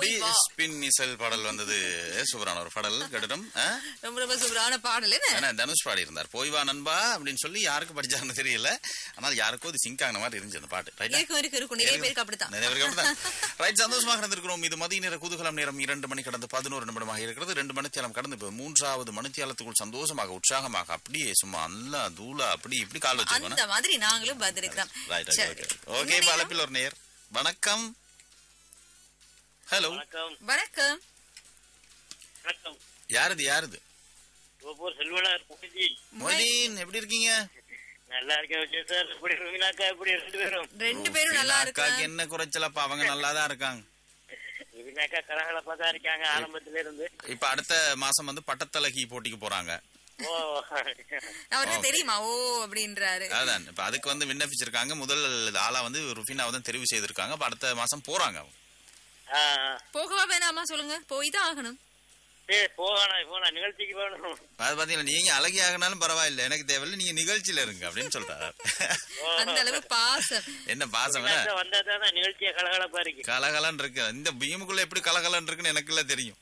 அப்படி spin missile பாடல் வந்தது. சூப்பரான ஒரு பாடல் கேட்டோம். ரொம்ப ரொம்ப சூப்பரான பாடல். என்ன தனுஷ் பாடி இருந்தார், போய் வா நண்பா அப்படின்னு சொல்லி. யாருக்கு படிச்சாங்கன்னு தெரியல, ஆனால் யாருக்கோ அது சிங்க் ஆன மாதிரி இருந்துச்சு அந்த பாட்டு. நிறைய பேருக்கு அப்படித்தான். ரைட், சந்தோஷமாக இருந்திருக்கிறோம். இது மதிய நேர குதூகலம். நேரம் 2 மணி கடந்து 11 நிமிடமாக இருக்கிறது. 2 மணித்தியாலம் கடந்து 3வது மணித்தியாலத்துக்குள் சந்தோஷமாக உற்சாகமாக அப்படியே சும்மா நல்லா தூளா அப்படி இப்படி கால் வச்சிருக்கோம். அந்த மாதிரி நாங்களும் பதிலிருக்கிறோம். ஓகே, அழைப்பில் ஒரு நேயர். வணக்கம். ஹலோ, வணக்கம். யாருது? மொய்தீன், எப்படி இருக்கீங்க? நல்லா இருக்கேன் சார். எப்படி இருக்கீங்கனாக்கா? எப்படி ரெண்டு பேரும் நல்லா இருக்காங்க. என்ன குறைச்சலப்பா, அவங்க நல்லாதான் இருக்காங்க. இவனாக்கா கலகலப்பா தான் இருக்காங்க ஆரம்பத்துல இருந்து. இப்ப அடுத்த மாசம் வந்து பட்டத்தலகி போட்டிக்கு போறாங்க. அவருக்கு தெரியுமா? ஓ அப்படின்றாரு. அதான் இப்ப அதுக்கு வந்து விண்ணப்பிச்சிருக்காங்க. முதல் ஆளா வந்து ருஃபினாவை தான் தெரிவு செய்திருக்காங்க. இப்ப அடுத்த மாசம் போறாங்க. போகவா வேணாமா சொல்லுங்க? போய் தான் ஆகணும். நிகழ்ச்சிக்கு போகணும். அது பாத்தீங்கன்னா, நீங்க அழகி ஆகினாலும் பரவாயில்ல, எனக்கு தேவையில்லை, நீங்க நிகழ்ச்சியில இருங்க அப்படின்னு சொல்றாரு. அந்த அளவு பாசம். என்ன பாசம்? வந்தாதான் நிகழ்ச்சியா கலகலப்பா இருக்கு. கலகலன்னு இருக்கு. இந்த பீமுக்குள்ள எப்படி கலகலன்னு இருக்குன்னு எனக்கு எல்லாம் தெரியும்.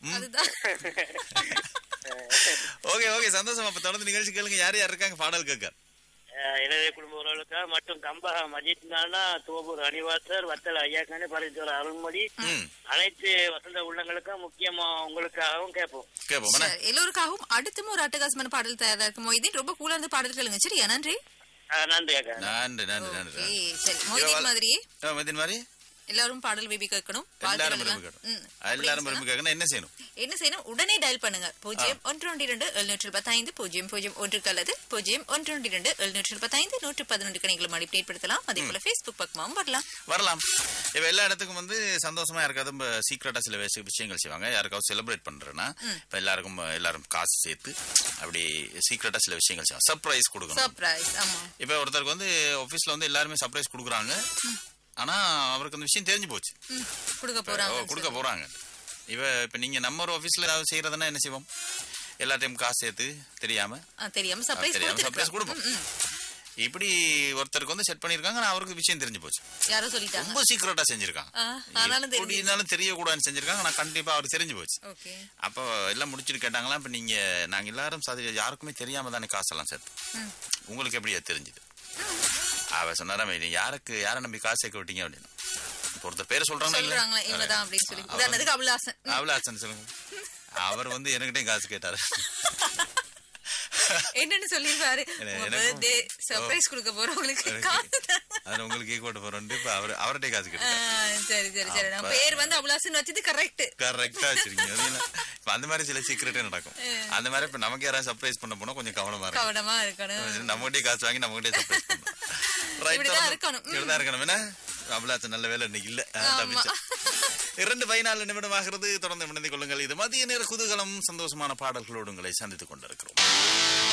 ஓகே, சந்தோஷம். அப்ப தொடர்ந்து நிகழ்ச்சி கேளுங்க. யார் இருக்காங்க பாடல் கேட்க? இளைய குடும்ப உறவுகளுக்காக மற்றும் கம்பா மஜித் நானா, தோபூர் அணிவாசர், வத்தல் ஐயாக்கானே, பரிசோர் அருள்மொழி, அனைத்து வசந்த உள்ளங்களுக்கும் முக்கியமா உங்களுக்காகவும் கேட்போம். எல்லோருக்காகவும் அடுத்தும் ஒரு அட்டகாசமான பாடல் தயாரா இருக்கும். மொய்தீன் ரொம்ப கூலா இருந்து பாடல் கேளுங்க. சரியா? நன்றி. நன்றி. சரி, மொய்தீன் மாதிரி எல்லாரும் பாடல் விரும்பி கேட்கணும். எல்லாரும் விரும்பி கேட்கணும். என்ன செய்யணும்? உடனே டயல் பண்ணுங்க. 0122 715 001 அல்லது 0122 715 111 நீங்களும் அனுப்பிப்படுத்தலாம். அதே போல Facebook பக்கமாவும் வரலாம். இப்ப எல்லா இடத்துக்கும் வந்து சந்தோஷமா யாருக்காவது சீக்கிரட்டா சில விஷயங்கள் செய்வாங்க. யாருக்காவது செலிப்ரேட் பண்றேன்னா இப்ப எல்லாரும் காசு சேர்த்து அப்படி சீக்கிரட்டா சில விஷயங்கள் செய்வாங்க. சர்ப்ரைஸ் கொடுக்கணும். இப்ப ஒருத்தருக்கு வந்து ஆபீஸ்ல வந்து எல்லாருமே சர்ப்ரைஸ் கொடுக்குறாங்க. ஆனா அவருக்கு அந்த விஷயம் தெரிஞ்சு போச்சு, கொடுக்க போறாங்க. இப்ப நீங்க நம்ம ஒரு ஆபீஸ்ல ஏதாவது செய்யறதுன்னா என்ன செய்வோம்? எல்லாத்தையும் காசு சேர்த்து தெரியாம சர்ப்ரைஸ் கொடுப்போம். இப்படி ஒருத்தருக்கு வந்து செட் பண்ணிருக்காங்க. அவருக்கு விஷயம் தெரிஞ்சு போச்சு, யாரோ சொல்லிட்டாங்க, ரொம்ப சீக்கிரட்டா செஞ்சிருக்காங்க. இருந்தாலும் தெரியக்கூடாதுன்னு செஞ்சிருக்காங்க. நான் கண்டிப்பா அவருக்கு தெரிஞ்சு போச்சு. அப்ப எல்லாம் முடிச்சுட்டு கேட்டாங்களா, இப்ப நாங்க எல்லாரும் யாருக்குமே தெரியாம தானே காசெல்லாம் சேர்த்து, உங்களுக்கு எப்படி அது தெரிஞ்சுது? அவ சொன்னாரா, யாரை நம்பி காசு சேர்க்க விட்டீங்க அப்படின்னு. ஒருத்தர் பேரை சொல்றாங்க, அபுலாசன் சொல்லுங்க. அவர் வந்து என்கிட்ட காசு கேட்டாரு. என்னன்னு சொல்லிருப்பாரு, சர்ப்ரைஸ் கொடுக்க போறவங்களுக்கு உங்களுக்கு கேக் போட்டு போறோம். இப்ப அவர்கிட்ட காசு கேட்டாரு. சரி, பேர் வந்து அபுலாசன் வச்சது கரெக்டா வச்சிருக்கீங்க. அந்த மாதிரி சில சீக்கிரட்டே நடக்கும். அந்த மாதிரி இப்ப நமக்கு யாராவது சர்ப்ரைஸ் பண்ண போனா கொஞ்சம் கவனமா இருக்கணும். நம்மகிட்டே காசு வாங்கி நம்மகிட்டே சர்ப்ரைஸ் பண்ணணும். இருக்கணும். என்ன அபுலாசன் நல்ல வேலை இன்னைக்கு இல்ல, தப்பிச்சு. 2:14 நிமிடம் ஆகிறது. தொடர்ந்து இணைந்து கொள்ளுங்கள். இது மதிய நேர குதூகலம். சந்தோஷமான பாடல்களோடு உங்களை சந்தித்துக் கொண்டிருக்கிறோம்.